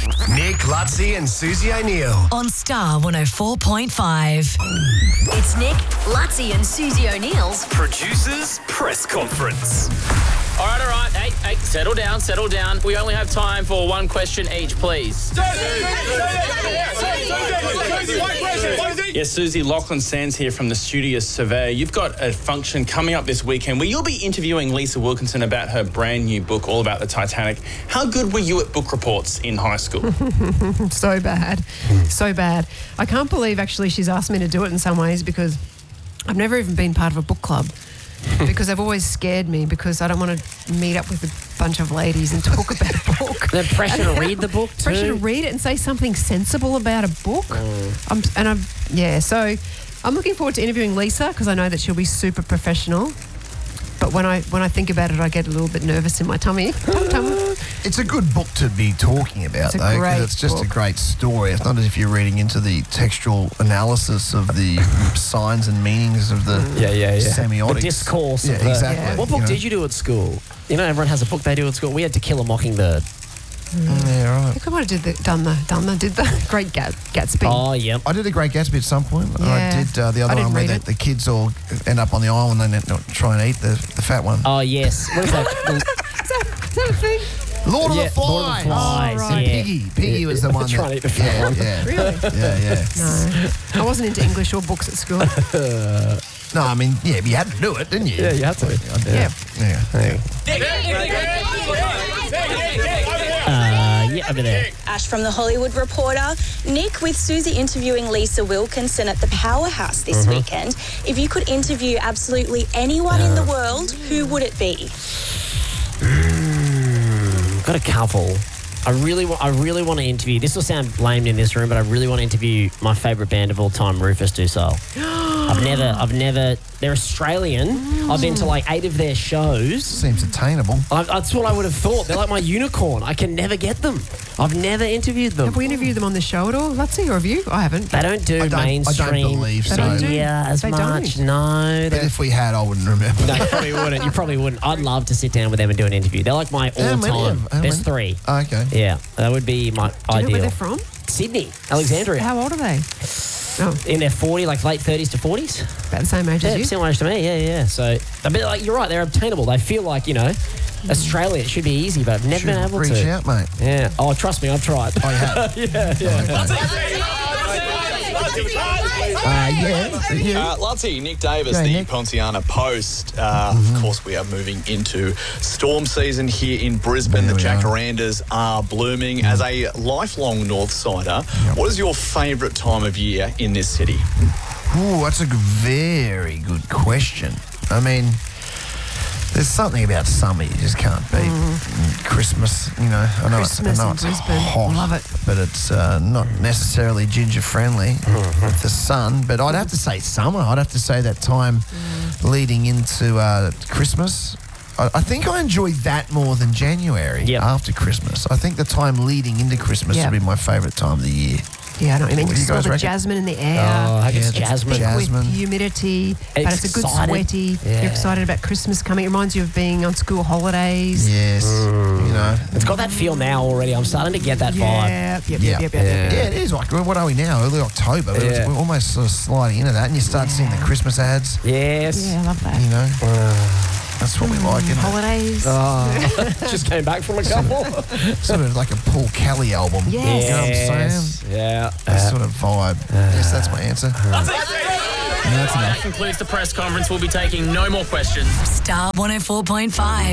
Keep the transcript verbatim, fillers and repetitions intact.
Nick, Lutzi and Susie O'Neill. On Star one oh four point five. It's Nick, Lutzi and Susie O'Neill's Producers Press Conference. All right, all right. Hey, hey, settle down, settle down. We only have time for one question each, please. Yes, Susie, Lachlan Sands here from the Studious Surveyor. You've got a function coming up this weekend where you'll be interviewing Lisa Wilkinson about her brand new book, all about the Titanic. How good were you at book reports in high school? So bad. So bad. I can't believe, actually, she's asked me to do it in some ways because I've never even been part of a book club. Because they've always scared me because I don't want to meet up with a bunch of ladies and talk about a book. The pressure to read the book too. Pressure to read it and say something sensible about a book. Mm. I'm, and I'm, yeah, so I'm looking forward to interviewing Lisa because I know that she'll be super professional. But when I when I think about it, I get a little bit nervous in my tummy. tum, tum. It's a good book to be talking about, it's though, because it's just book. a great story. It's not as if you're reading into the textual analysis of the signs and meanings of the yeah, yeah, yeah. semiotics. The discourse. Yeah, of the, exactly. Yeah. What book you know? did you do at school? You know, everyone has a book they do at school. We had To Kill a Mockingbird. Mm. Yeah, right. I think I might have did the, done the done the did the Great Gat, Gatsby. Oh, yep. I did a Great Gatsby at some point. Yeah. I did uh, the other one where the, the kids all end up on the island and then try and eat the, the fat one. Oh yes. What is that? is, that is that a thing? Lord of yeah, the Flies. Lord of the Flies. Oh, right. Yeah. Piggy. Piggy yeah. was the one. Trying to eat the fat yeah, one. Yeah. Really? Yeah, yeah. No, I wasn't into English or books at school. uh, no, I mean, yeah, but you had to do it, didn't you? Yeah, you had to. Yeah. Yeah. yeah. Uh, yeah, over there. Ash from The Hollywood Reporter. Nick, with Susie interviewing Lisa Wilkinson at the Powerhouse this mm-hmm. weekend, if you could interview absolutely anyone uh, in the world, who would it be? Mm, got a couple. I really, wa- I really want to interview. This will sound lame in this room, but I really want to interview my favourite band of all time, Rufus Du Sol. I've never, I've never. They're Australian. Mm. I've been to like eight of their shows. Seems attainable. I, that's what I would have thought. They're like my unicorn. I can never get them. I've never interviewed them. Have we interviewed them on the show at all? Lutzi, or have you? I haven't. They don't do I don't, mainstream. I don't believe so. Don't do. Yeah, as they much. Don't. No. But if we had, I wouldn't remember. No, you probably wouldn't. You probably wouldn't. I'd love to sit down with them and do an interview. They're like my all-time. There's three. Oh, okay. Yeah, that would be my do you ideal. know where they're from? Sydney, Alexandria. How old are they? Oh. In their forty, like late thirties to forties. About the same age yeah, as you? similar age to me, yeah, yeah. So, a bit like, you're right, they're obtainable. They feel like, you know, mm. Australia, it should be easy, but I've never should been able reach to. Reach out, mate. Yeah. Oh, trust me, I've tried. Oh, you have? yeah, yeah. Uh, yeah. yeah. Uh, Lutzi, Nick Davis, Go, the Nick. Ponciana Post. Uh, mm-hmm. Of course, we are moving into storm season here in Brisbane. There the we are. jacarandas are blooming. Mm. As a lifelong North Sider, yep. what is your favourite time of year in this city? Ooh, that's a very good question. I mean, there's something about summer you just can't beat. Mm. Christmas, you know, I know Christmas it's, I know in it's Brisbane. hot, Love it. but it's uh, not necessarily ginger friendly mm-hmm. with the sun. But I'd have to say summer. I'd have to say that time mm. leading into uh, Christmas. I, I think I enjoy that more than January yep. after Christmas. I think the time leading into Christmas yep. would be my favourite time of the year. Yeah, I know what you mean. What You you smell guys the reckon? jasmine in the air. Oh, I guess yeah, jasmine. jasmine. With humidity, but it's a good excited. sweaty. Yeah. You're excited about Christmas coming. It reminds you of being on school holidays. Yes, mm. you know. It's got that feel now already. I'm starting to get that vibe. Yeah, yep, yep, Yeah. yep, yep, Yeah. yep. Yeah, it is. Like, what are we now? Early October. But Yeah. We're almost sort of sliding into that, and you start seeing the Christmas ads. Yes. Yeah, I love that. You know, that's what we like. Isn't it? Holidays. Oh. Just came back from a couple. Sort of like a Paul Kelly album. Yes. You know what I'm saying? Yeah. That Uh, sort of vibe. Yes, that's my answer. That's That's enough. That concludes the press conference. We'll be taking no more questions. Star one oh four point five.